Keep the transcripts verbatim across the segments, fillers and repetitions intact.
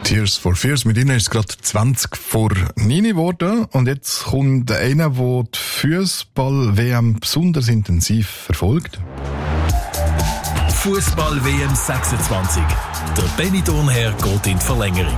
Tears for Fears. Mit ihnen ist es gerade zwanzig vor neun geworden. Und jetzt kommt einer, der die Fußball-W M besonders intensiv verfolgt. Fußball-W M sechsundzwanzig. Der Benny Thurnherr geht in die Verlängerung.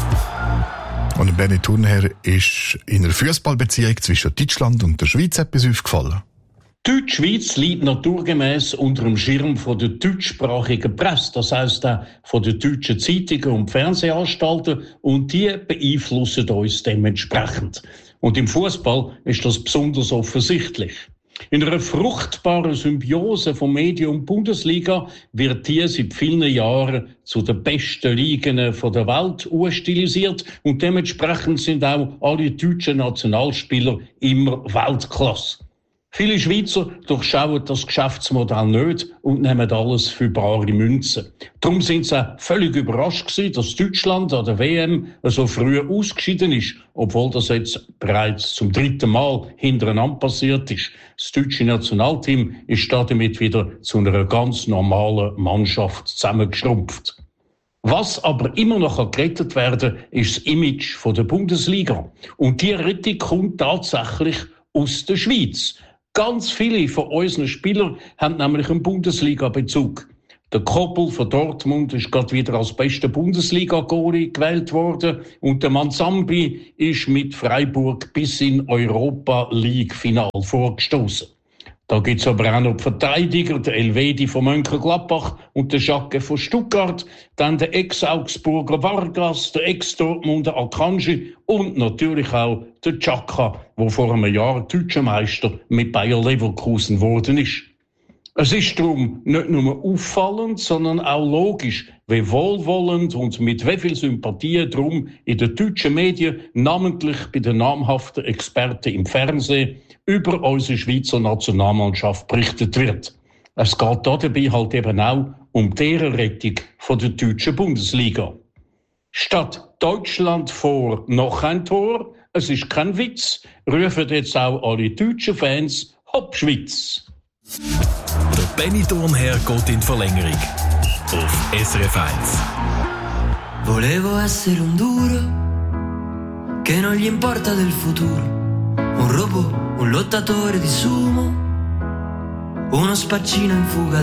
Und Benny Thurnherr ist in einer Fußballbeziehung zwischen Deutschland und der Schweiz etwas aufgefallen. Die Deutschschweiz liegt naturgemäß unter dem Schirm von der deutschsprachigen Presse, das heisst auch von den deutschen Zeitungen und Fernsehanstalten, und die beeinflussen uns dementsprechend. Und im Fußball ist das besonders offensichtlich. In einer fruchtbaren Symbiose von Medien und Bundesliga wird die seit vielen Jahren zu den besten Ligen der Welt urstilisiert, und dementsprechend sind auch alle deutschen Nationalspieler immer Weltklasse. Viele Schweizer durchschauen das Geschäftsmodell nicht und nehmen alles für bare Münzen. Darum sind sie auch völlig überrascht gewesen, dass Deutschland an der W M so früh ausgeschieden ist, obwohl das jetzt bereits zum dritten Mal hintereinander passiert ist. Das deutsche Nationalteam ist damit wieder zu einer ganz normalen Mannschaft zusammengeschrumpft. Was aber immer noch gerettet werden kann, ist das Image der Bundesliga. Und die Rettung kommt tatsächlich aus der Schweiz. Ganz viele von unseren Spielern haben nämlich einen Bundesliga-Bezug. Der Koppel von Dortmund ist gerade wieder als bester Bundesliga-Goalie gewählt worden, und der Manzambi ist mit Freiburg bis in Europa-League-Final vorgestoßen. Da gibt es aber auch noch die Verteidiger, der Elvedi von Mönchengladbach und der Jacke von Stuttgart, dann der Ex-Augsburger Vargas, der Ex-Dortmunder Akanji und natürlich auch der Xhaka, der vor einem Jahr deutscher Meister mit Bayer Leverkusen geworden ist. Es ist darum nicht nur auffallend, sondern auch logisch, wie wohlwollend und mit wie viel Sympathie darum in den deutschen Medien, namentlich bei den namhaften Experten im Fernsehen, über unsere Schweizer Nationalmannschaft berichtet wird. Es geht dabei halt eben auch um die Ehrenrettung von der deutschen Bundesliga. Statt Deutschland vor noch ein Tor, es ist kein Witz, rufen jetzt auch alle deutschen Fans Hopp Schweiz. Der Benny Thurnherr geht in die Verlängerung auf S R F eins. Volevo essere un duro che non gli importa del futuro, un robot, un lottatore di sumo, uno spaccino in fuga